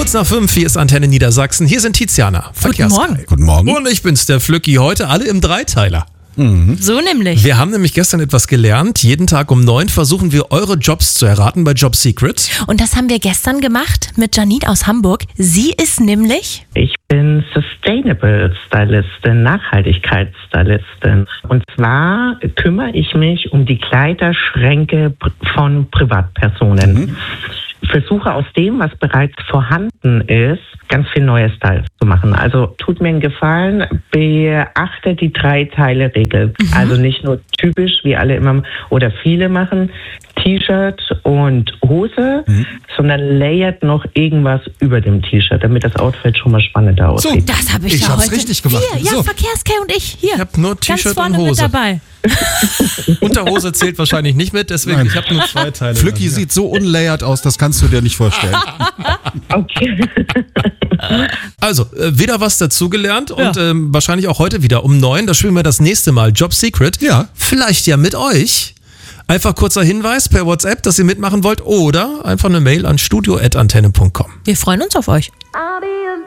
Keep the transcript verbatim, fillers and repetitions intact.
Kurz nach fünf, hier ist Antenne Niedersachsen. Hier sind Tiziana, Guten Morgen. Guten Morgen. Und ich bin's, der Flücki. Heute alle im Dreiteiler. So nämlich. Wir haben nämlich gestern etwas gelernt. Jeden Tag um neun versuchen wir, eure Jobs zu erraten bei Job Secret. Und das haben wir gestern gemacht mit Janine aus Hamburg. Sie ist nämlich... Ich bin Sustainable Stylistin, Nachhaltigkeitsstylistin. Und zwar kümmere ich mich um die Kleiderschränke von Privatpersonen. Mhm. Versuche aus dem, was bereits vorhanden ist, ganz viel neue Styles zu machen. Also tut mir einen Gefallen, beachte die Drei-Teile-Regel. Mhm. Also nicht nur typisch, wie alle immer oder viele machen, T-Shirt und Hose, mhm. sondern layert noch irgendwas über dem T-Shirt, damit das Outfit schon mal spannender aussieht. So, das habe ich, ich ja hab's heute. richtig gemacht. Hier, ja, so. Verkehrskay und ich. Hier. Ich habe nur Ganz T-Shirt vorne und Hose. mit dabei. Unterhose zählt wahrscheinlich nicht mit, deswegen Nein. ich habe nur zwei Teile. Flücki dann, ja. sieht so unlayert aus, das kannst du dir nicht vorstellen. Okay. Also, äh, wieder was dazugelernt und Ja. ähm, wahrscheinlich auch heute wieder um neun. Da spielen wir das nächste Mal Job Secret. Ja. Vielleicht ja mit euch. Einfach kurzer Hinweis per WhatsApp, dass ihr mitmachen wollt oder einfach eine Mail an studio at antenne punkt com. Wir freuen uns auf euch. I'll be